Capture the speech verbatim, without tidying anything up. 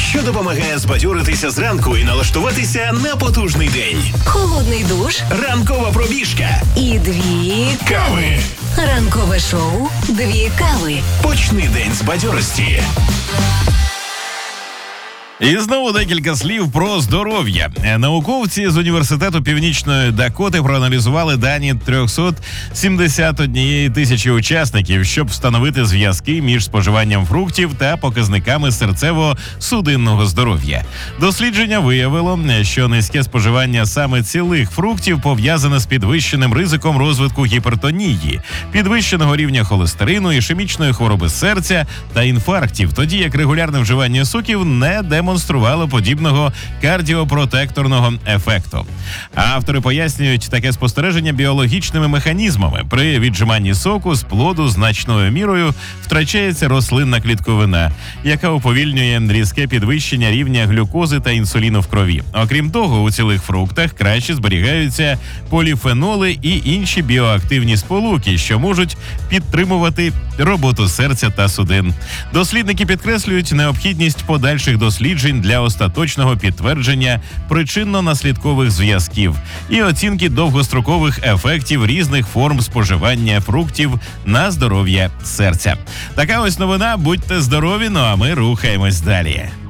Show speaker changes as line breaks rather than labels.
що допомагає збадьоритися зранку і налаштуватися на потужний день.
Холодний душ.
Ранкова пробіжка.
І дві
Кави.
Ранкове шоу «Дві кави».
Почни день з бадьорості.
І знову декілька слів про здоров'я. Науковці з університету Північної Дакоти проаналізували дані триста сімдесят однієї тисячі учасників, щоб встановити зв'язки між споживанням фруктів та показниками серцево-судинного здоров'я. Дослідження виявило, що низьке споживання саме цілих фруктів пов'язане з підвищеним ризиком розвитку гіпертонії, підвищеного рівня холестерину, ішемічної хвороби серця та інфарктів, тоді як регулярне вживання соків не демонструє демонструвало подібного кардіопротекторного ефекту. Автори пояснюють таке спостереження біологічними механізмами. При віджиманні соку з плоду значною мірою втрачається рослинна клітковина, яка уповільнює різке підвищення рівня глюкози та інсуліну в крові. Окрім того, у цілих фруктах краще зберігаються поліфеноли і інші біоактивні сполуки, що можуть підтримувати роботу серця та судин. Дослідники підкреслюють необхідність подальших досліджень для остаточного підтвердження причинно-наслідкових зв'язків і оцінки довгострокових ефектів різних форм споживання фруктів на здоров'я серця. Така ось новина. Будьте здорові, ну а ми рухаємось далі.